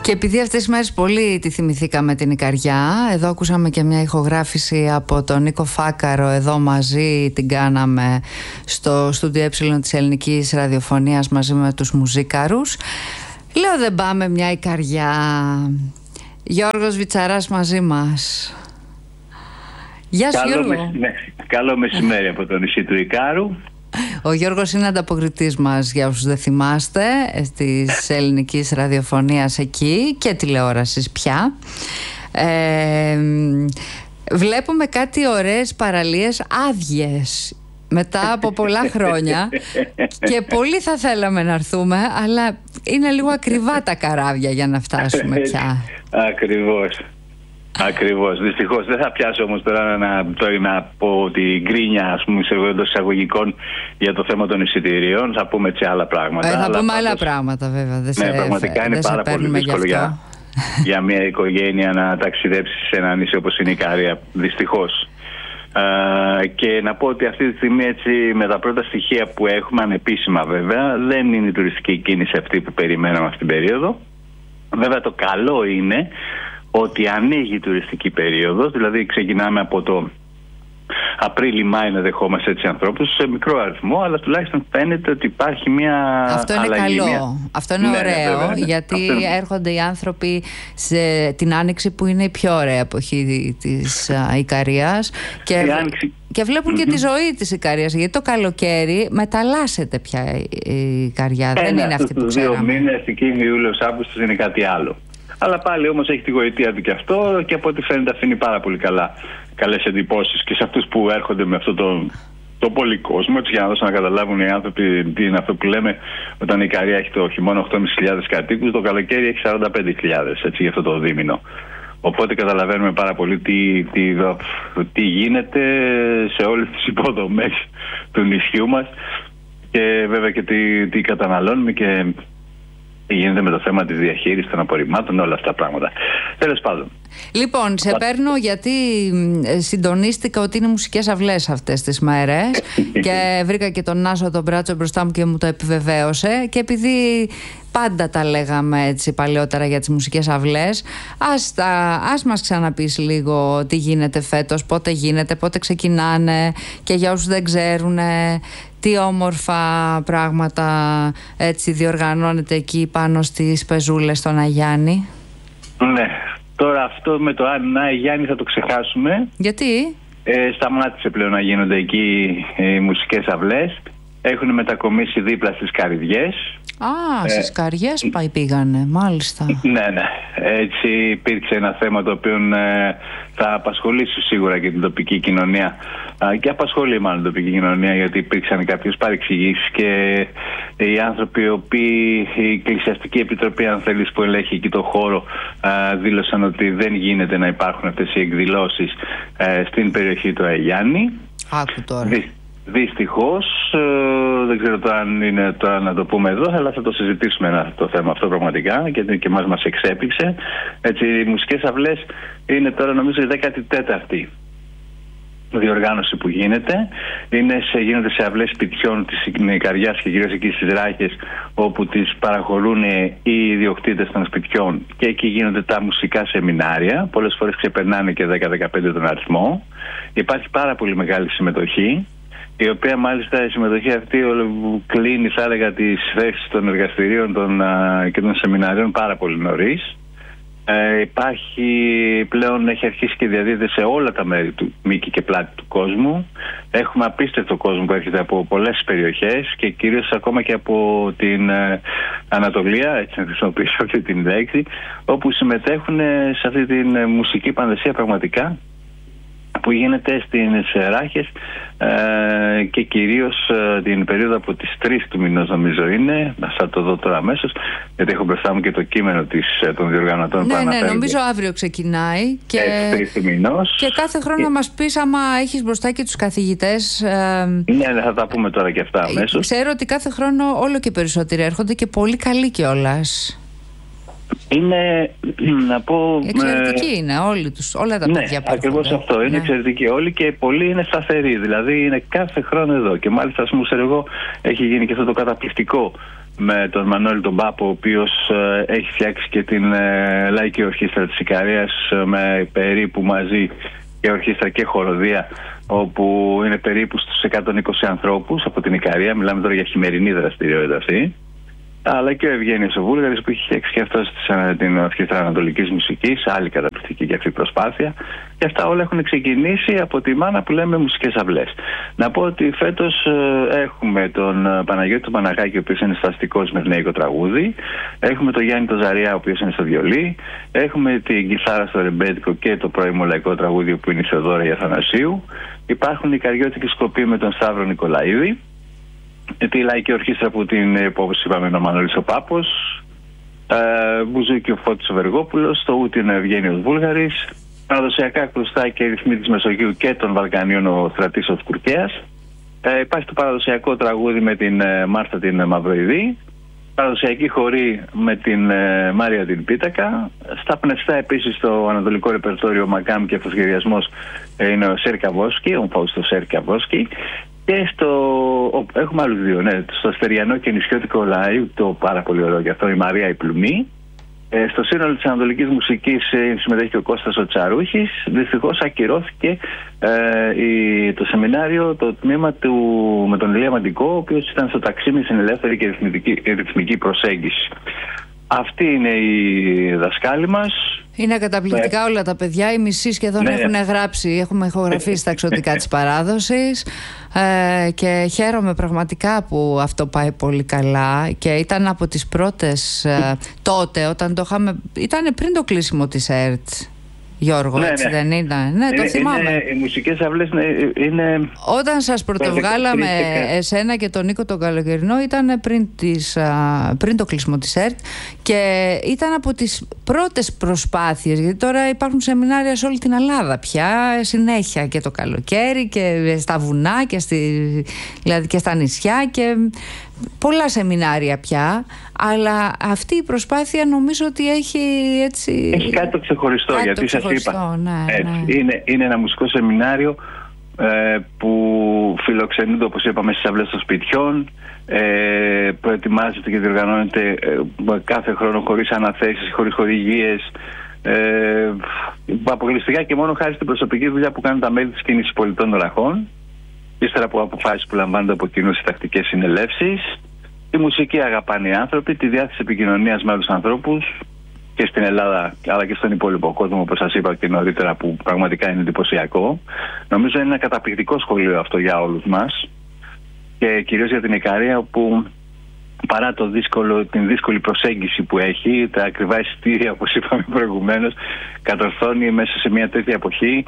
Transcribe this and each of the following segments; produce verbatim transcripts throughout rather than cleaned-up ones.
Και επειδή αυτές τις μέρες πολύ τη θυμηθήκαμε την Ικαριά, εδώ ακούσαμε και μια ηχογράφηση από τον Νίκο Φάκαρο, εδώ μαζί την κάναμε στο στούντιο Ε της Ελληνικής Ραδιοφωνίας μαζί με τους Μουζίκαρους. Λέω δεν πάμε μια Ικαριά. Γιώργος Βιτσαράς μαζί μας. Γεια σου Καλό, Γιώργο. μεσ... ναι. Καλό μεσημέρι από το νησί του Ικάρου. Ο Γιώργος είναι ανταποκριτής μας, για όσους δεν θυμάστε, της ελληνικής ραδιοφωνίας εκεί και τηλεόρασης πια. Ε, βλέπουμε κάτι ωραίες παραλίες άδειες μετά από πολλά χρόνια και πολύ θα θέλαμε να έρθουμε, αλλά είναι λίγο ακριβά τα καράβια για να φτάσουμε πια. Ακριβώς. Ακριβώς. Δυστυχώς δεν θα πιάσω όμως τώρα να, τώρα να πω την γκρίνια, ας πούμε, εντός εισαγωγικών για το θέμα των εισιτηρίων. Θα πούμε έτσι άλλα πράγματα. Ε, θα πούμε πάντως, άλλα πράγματα βέβαια. Δεν ναι, σε, πραγματικά είναι πάρα πολύ δύσκολο για, για μια οικογένεια να ταξιδέψει σε ένα νησί όπως είναι η Ικαρία. Δυστυχώς. Uh, και να πω ότι αυτή τη στιγμή, έτσι, με τα πρώτα στοιχεία που έχουμε, ανεπίσημα βέβαια, δεν είναι η τουριστική κίνηση αυτή που περιμέναμε αυτήν την περίοδο. Βέβαια το καλό είναι ότι ανοίγει η τουριστική περίοδος, δηλαδή ξεκινάμε από το Απρίλη-Μάη να δεχόμαστε έτσι ανθρώπους σε μικρό αριθμό, αλλά τουλάχιστον φαίνεται ότι υπάρχει μια Αυτό είναι αλλαγή, καλό, μια... αυτό είναι ναι, ωραίο, ναι, ναι, γιατί είναι... έρχονται οι άνθρωποι σε την Άνοιξη που είναι η πιο ωραία εποχή της uh, Ικαρίας και, Άνοιξη... και βλέπουν mm-hmm. και τη ζωή της Ικαρίας, γιατί το καλοκαίρι μεταλλάσσεται πια η Ικαριά, ε, δεν ναι, είναι αυτή που ξέραμε. ξέραμε. Δύο μήνες, εκεί Ιούλιος-Αύγουστος είναι κάτι άλλο. Αλλά πάλι όμως έχει τη γοητεία του και αυτό, και από ό,τι φαίνεται αφήνει πάρα πολύ καλά, καλές εντυπώσεις και σε αυτούς που έρχονται με αυτό το, το πολύ κόσμο, έτσι, για να δώσουν να καταλάβουν οι άνθρωποι τι είναι αυτό που λέμε. Όταν η Ικαρία έχει το χειμώνα οκτώ χιλιάδες πεντακόσιους κατοίκους, το καλοκαίρι έχει σαράντα πέντε χιλιάδες, έτσι, για αυτό το δίμηνο. Οπότε καταλαβαίνουμε πάρα πολύ τι, τι, τι γίνεται σε όλες τις υποδομές του νησιού μας και βέβαια και τι, τι καταναλώνουμε και τι γίνεται με το θέμα της διαχείρισης των απορριμμάτων, όλα αυτά τα πράγματα. Τέλος πάντων. Λοιπόν, σε παίρνω γιατί συντονίστηκα ότι είναι μουσικές αυλές αυτές τις μέρες και βρήκα και τον Νάσο τον Μπράτσο μπροστά μου και μου το επιβεβαίωσε, και επειδή πάντα τα λέγαμε έτσι παλαιότερα για τις μουσικές αυλές, ας, τα, ας μας ξαναπείς λίγο τι γίνεται φέτος, πότε γίνεται, πότε ξεκινάνε, και για όσους δεν ξέρουν τι όμορφα πράγματα έτσι διοργανώνεται εκεί πάνω στις πεζούλες στον Αγιάννη. Ναι, τώρα αυτό με το αν Αγιάννη θα το ξεχάσουμε. Γιατί? Ε, σταμάτησε πλέον να γίνονται εκεί οι μουσικές αυλές. Έχουν μετακομίσει δίπλα στις Καρυδιές. Α, ε, στις Καριές πάει πήγανε, μάλιστα. Ναι, ναι. Έτσι υπήρξε ένα θέμα το οποίο ε, θα απασχολήσει σίγουρα και την τοπική κοινωνία ε, και απασχολεί μάλλον την τοπική κοινωνία, γιατί υπήρξαν κάποιες παρεξηγήσεις και οι άνθρωποι οι οποίοι, η Εκκλησιαστική Επιτροπή, αν θέλεις, που ελέγχει εκεί το χώρο, ε, δήλωσαν ότι δεν γίνεται να υπάρχουν αυτές οι εκδηλώσεις ε, στην περιοχή του Αγιάννη. Άκου τώρα. Δυ, Δυστυχώς, ε, δεν ξέρω τώρα αν είναι τώρα να το πούμε εδώ, αλλά θα το συζητήσουμε ένα, το θέμα αυτό πραγματικά, γιατί και εμάς μας εξέπληξε. Έτσι, οι μουσικές αυλές είναι τώρα νομίζω η δέκατη τέταρτη διοργάνωση που γίνεται. Είναι σε, γίνονται σε αυλές σπιτιών της Ικαριάς και κυρίως εκεί στις Ράχες, όπου τις παραχωρούν οι ιδιοκτήτες των σπιτιών, και εκεί γίνονται τα μουσικά σεμινάρια. Πολλές φορές ξεπερνάνε και δέκα με δεκαπέντε τον αριθμό. Υπάρχει πάρα πολύ μεγάλη συμμετοχή, η οποία μάλιστα η συμμετοχή αυτή κλείνει, θα έλεγα, τις θέσεις των εργαστηρίων των, α, και των σεμιναρίων πάρα πολύ νωρίς. Ε, υπάρχει πλέον, έχει αρχίσει και διαδίδεται σε όλα τα μέρη του μήκη και πλάτη του κόσμου. Έχουμε απίστευτο κόσμο που έρχεται από πολλές περιοχές και κυρίως ακόμα και από την ε, Ανατολία, έτσι να χρησιμοποιήσω αυτή την λέξη, όπου συμμετέχουν σε αυτή την ε, μουσική πανδεσία πραγματικά που γίνεται στις Ράχες ε, και κυρίως ε, την περίοδο από τις τρεις του μηνός, νομίζω είναι, θα το δω τώρα αμέσως, γιατί έχω μπροστά μου και το κείμενο της, των διοργανωτών. Ναι, ναι, νομίζω αύριο ξεκινάει και, τρεις του μηνός. Και κάθε χρόνο να μας πεις άμα έχεις μπροστά και τους καθηγητές. Ε, ναι, ναι, θα τα πούμε τώρα και αυτά αμέσως. Ξέρω ότι κάθε χρόνο όλο και περισσότεροι έρχονται και πολύ καλοί κιόλας. Είναι, να πω... Εξαιρετικοί ε, είναι όλοι τους, όλα τα ναι, παιδιά που ακριβώς έρχονται. αυτό. Είναι ναι. εξαιρετικοί όλοι και πολλοί είναι σταθεροί. Δηλαδή είναι κάθε χρόνο εδώ. Και μάλιστα, ας πούμε, εγώ, έχει γίνει και αυτό το καταπληκτικό με τον Μανώλη τον Πάπο, ο οποίος ε, έχει φτιάξει και την ε, Λαϊκή Ορχήστρα της Ικαρίας ε, με περίπου μαζί και ορχήστρα και χοροδία, όπου είναι περίπου στους εκατόν είκοσι ανθρώπους από την Ικαρία. Μιλάμε τώρα για χειμερινή δραστηριότητα αυτή. Αλλά και ο Ευγένιος ο Βούλγαρης, που έχει φτιάξει και αυτός την Ορχήστρα Ανατολικής Μουσικής, άλλη καταπληκτική και αυτή προσπάθεια. Και αυτά όλα έχουν ξεκινήσει από τη μάνα που λέμε Μουσικές Αυλές. Να πω ότι φέτος ε, έχουμε τον Παναγιώτη τον Παναγάκη, ο οποίος είναι στο αστικό σμυρνέικο τραγούδι. Έχουμε τον Γιάννη τον Ζαριά, ο οποίος είναι στο βιολί. Έχουμε την κιθάρα στο ρεμπέτικο και το πρώιμο λαϊκό τραγούδι, που είναι η Θεοδόρα Αθανασίου. Υπάρχουν οι Καριώτικοι Σκοποί με τον Σταύρο Νικολαίδη. Τη Λαϊκή Ορχήστρα που την, όπως είπαμε, είναι ο Μανώλης ο Πάπος, ε, Μπουζούκι ο Φώτης ο Βεργόπουλος, το ούτι είναι ο Ευγένιος Βούλγαρης, παραδοσιακά κρουστά και ρυθμοί της Μεσογείου και των Βαλκανίων ο Στρατής ο Κουρκέας. Ε, υπάρχει το παραδοσιακό τραγούδι με την ε, Μάρθα την Μαυροειδή, παραδοσιακή χορή με την ε, Μάρια την Πίτακα. Στα πνευστά επίσης το ανατολικό ρεπερτόριο Μακάμ και αυτοσχεδιασμός ε, είναι ο Σέρκα Βόσκι, ο Φαούστος Σέρκα Βόσκι. Και στο. Έχουμε άλλους δύο, ναι. Στο Αστεριανό και Νησιώτικο Λάι, το πάρα πολύ ωραίο και αυτό, η Μαρία η Πλουμή. Ε, στο σύνολο της Ανατολικής Μουσικής ε, συμμετέχει και ο Κώστας ο Τσαρούχης. Δυστυχώς ακυρώθηκε ε, η, το σεμινάριο, το τμήμα του με τον Ηλία Μαντικό, ο οποίος ήταν στο ταξίμι στην ελεύθερη και ρυθμική, ρυθμική προσέγγιση. Αυτοί είναι οι δασκάλοι μας. Είναι καταπληκτικά ναι. όλα τα παιδιά. Οι μισοί σχεδόν ναι. έχουν γράψει, έχουμε ηχογραφήσει τα εξωτικά της παράδοσης ε, και χαίρομαι πραγματικά που αυτό πάει πολύ καλά και ήταν από τις πρώτες ε, τότε όταν το είχαμε, ήταν πριν το κλείσιμο της ΕΡΤ. Γιώργο, ναι, έτσι ναι. δεν ήταν? Ναι, είναι, το θυμάμαι. Είναι, οι μουσικές αυλές είναι, είναι... Όταν σας πρωτοβγάλαμε εσένα και τον Νίκο τον Καλοκαιρινό ήταν πριν, τις, πριν το κλείσιμο της ΕΡΤ και ήταν από τις πρώτες προσπάθειες, γιατί τώρα υπάρχουν σεμινάρια σε όλη την Ελλάδα πια, συνέχεια και το καλοκαίρι και στα βουνά και, στη, δηλαδή και στα νησιά και πολλά σεμινάρια πια, αλλά αυτή η προσπάθεια νομίζω ότι έχει έτσι... Έχει κάτι το ξεχωριστό, κάτι γιατί το ξεχωριστό, σας είπα. Ναι, έτσι, ναι. Είναι, είναι ένα μουσικό σεμινάριο ε, που φιλοξενούνται, όπως είπαμε, στις αυλές των σπιτιών, ε, προετοιμάζεται και διοργανώνεται ε, κάθε χρόνο χωρίς αναθέσεις, χωρίς χορηγίες, ε, αποκλειστικά και μόνο χάρη στην προσωπική δουλειά που κάνουν τα μέλη της Κίνησης Πολιτών Ραχών, ύστερα από αποφάσεις που λαμβάνονται από κοινούς σε τακτικές συνελεύσεις. Τη μουσική αγαπάνε οι άνθρωποι, τη διάθεση επικοινωνίας με άλλους ανθρώπους και στην Ελλάδα αλλά και στον υπόλοιπο κόσμο, όπως σας είπα και νωρίτερα, που πραγματικά είναι εντυπωσιακό. Νομίζω είναι ένα καταπληκτικό σχολείο αυτό για όλους μας και κυρίως για την Ικαρία, όπου παρά το δύσκολο, την δύσκολη προσέγγιση που έχει, τα ακριβά εισιτήρια, όπως είπαμε προηγουμένως, κατορθώνει μέσα σε μια τέτοια εποχή,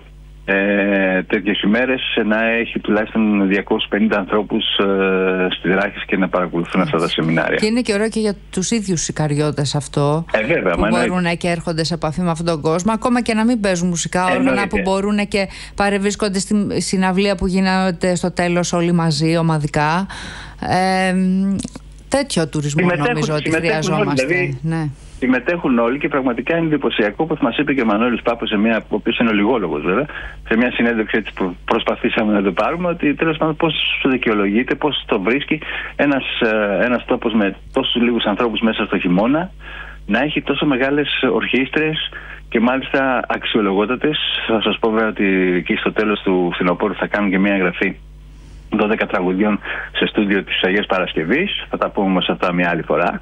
Ε, τέτοιες ημέρες να έχει τουλάχιστον διακόσιους πενήντα ανθρώπους ε, στις Ράχες και να παρακολουθούν αυτά τα σεμινάρια. Και είναι και ωραίο και για τους ίδιους Ικαριώτες αυτό, ε, βέβαια, που μπορούν να και έρχονται σε επαφή με αυτόν τον κόσμο, ακόμα και να μην παίζουν μουσικά όργανα, ε, που μπορούν και παρευρίσκονται στη συναυλία που γίνεται στο τέλος όλοι μαζί, ομαδικά. Ε, τέτοιο τουρισμό νομίζω ότι χρειαζόμαστε. Δηλαδή, ναι. Συμμετέχουν όλοι και πραγματικά είναι εντυπωσιακό, όπως μας είπε και ο Μανώλης Πάπος, σε μια, ο οποίος είναι ολιγόλογος βέβαια, σε μια συνέντευξη έτσι που προσπαθήσαμε να το πάρουμε, ότι τέλος πάντων πώς δικαιολογείται, πώς το βρίσκει ένας, ένας τόπος με τόσους λίγους ανθρώπους μέσα στο χειμώνα να έχει τόσο μεγάλες ορχήστρες και μάλιστα αξιολογότατες. Θα σας πω βέβαια ότι εκεί στο τέλος του φθινοπόρου θα κάνουν και μια εγγραφή δώδεκα τραγουδιών σε στούντιο της Αγίας Παρασκευής. Θα τα πούμε όμως αυτά μια άλλη φορά.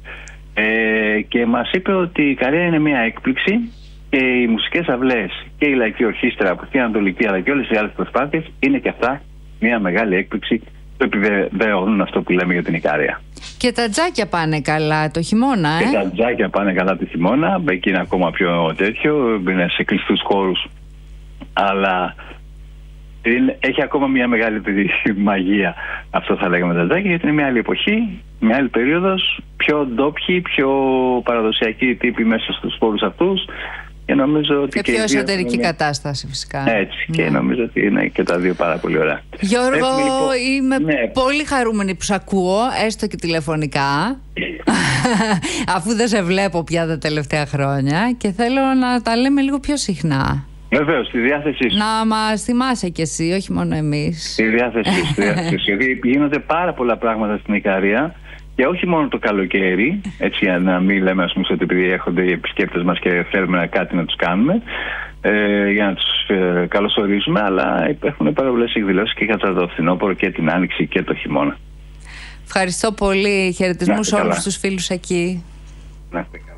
Ε, και μας είπε ότι η Ικαρία είναι μια έκπληξη και οι μουσικές αυλές και η Λαϊκή Ορχήστρα από την Ανατολική αλλά και όλες οι άλλες προσπάθειες είναι και αυτά μια μεγάλη έκπληξη που επιβεβαιώνουν αυτό που λέμε για την Ικαρία. Και τα τζάκια πάνε καλά το χειμώνα, ε? Και τα τζάκια πάνε καλά το χειμώνα, εκεί είναι ακόμα πιο τέτοιο, είναι σε κλειστούς χώρους, αλλά είναι, έχει ακόμα μια μεγάλη μαγεία αυτό θα λέγαμε τα τζάκια, γιατί είναι μια άλλη εποχή, μια άλλη περίοδος, πιο ντόπιοι, πιο παραδοσιακοί τύποι μέσα στους χώρους αυτούς. Και νομίζω ότι και πιο εσωτερική μια... κατάσταση φυσικά. Έτσι, ναι. Και νομίζω ότι είναι και τα δύο πάρα πολύ ωραία. Γιώργο, λοιπόν... είμαι ναι. πολύ χαρούμενη που σ' ακούω, έστω και τηλεφωνικά, αφού δεν σε βλέπω πια τα τελευταία χρόνια και θέλω να τα λέμε λίγο πιο συχνά. Βεβαίως, στη διάθεσή σου. Να μας θυμάσαι κι εσύ, όχι μόνο εμείς. Στη διάθεσή σου, γιατί γίνονται πάρα πολλά πράγματα στην Ικαρία και όχι μόνο το καλοκαίρι, έτσι, για να μην λέμε ας πούμε ότι επειδή έρχονται οι επισκέπτες μας και θέλουμε κάτι να τους κάνουμε, ε, για να τους ε, καλωσορίσουμε, αλλά υπάρχουν πάρα πολλές εκδηλώσεις και για το φθινόπωρο και την άνοιξη και το χειμώνα. Ευχαριστώ πολύ. Χαιρετισμούς σε όλους τους φίλους εκεί. Να είστε καλά.